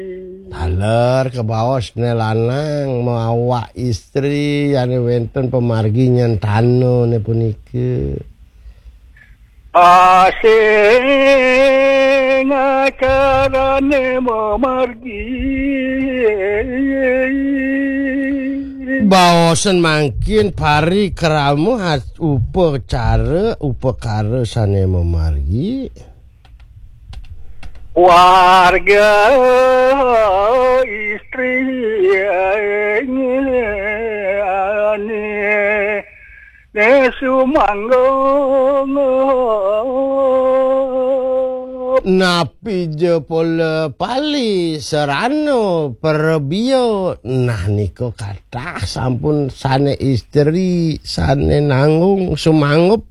Taler ke bawas ne lanang mau istri ane wenten pemargi nyentano ne punike. Asing acarane memargi. Bawasan mangkin pari keramu upakara sane memargi. Warga istri ne sumanggung Napi je pola pali serano perbio nah niko kata sampun sane istri sane nanggung sumangup